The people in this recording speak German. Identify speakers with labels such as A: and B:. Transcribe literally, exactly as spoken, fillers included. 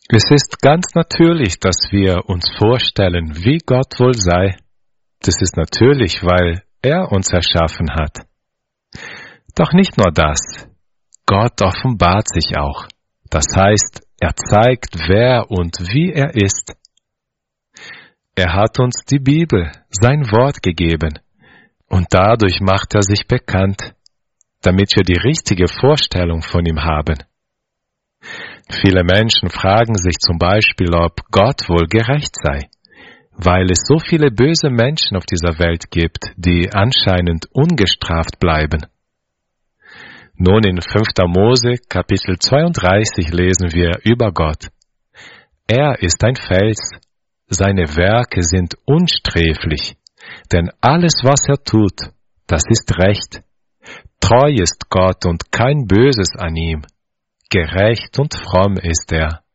A: Es ist ganz natürlich, dass wir uns vorstellen, wie Gott wohl sei. Das ist natürlich, weil er uns erschaffen hat. Doch nicht nur das. Gott offenbart sich auch. Das heißt, er zeigt, wer und wie er ist. Er hat uns die Bibel, sein Wort gegeben. Und dadurch macht er sich bekannt, damit wir die richtige Vorstellung von ihm haben. Viele Menschen fragen sich zum Beispiel, ob Gott wohl gerecht sei, weil es so viele böse Menschen auf dieser Welt gibt, die anscheinend ungestraft bleiben. Nun in fünfter Mose, Kapitel zweiunddreißig, lesen wir über Gott. Er ist ein Fels, seine Werke sind unsträflich, denn alles, was er tut, das ist recht. Treu ist Gott und kein Böses an ihm. Gerecht und fromm ist er.